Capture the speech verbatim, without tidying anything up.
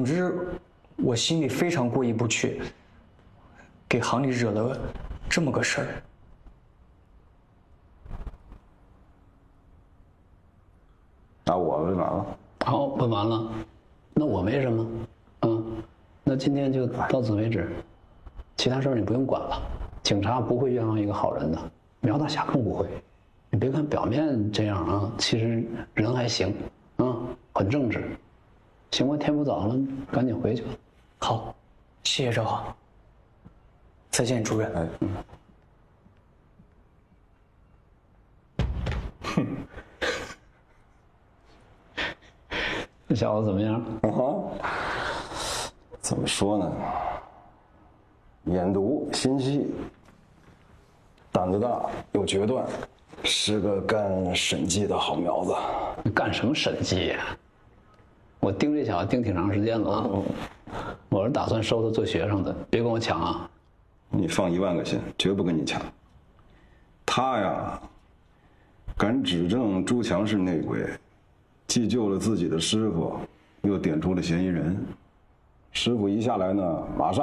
总之，我心里非常过意不去，给行里惹了这么个事儿。 那我问完了。 好，问完了，那我没什么，嗯，那今天就到此为止，其他事儿你不用管了。警察不会冤枉一个好人的，苗大侠更不会。你别看表面这样啊，其实人还行，啊，很正直。行吧，天不早了，赶紧回去吧。 好，谢谢赵航。再见，主任。 哎，嗯。 哼。这小子怎么样？ 啊，怎么说呢？眼毒心细，胆子大又决断，是个干审计的好苗子。 你干什么审计呀？我盯这小子盯挺长时间了啊！嗯、我是打算收他做学生的，别跟我抢啊！ 你放一万个心，绝不跟你抢。他呀，敢指证朱强是内鬼，既救了自己的师傅，又点出了嫌疑人。师傅一下来呢，马上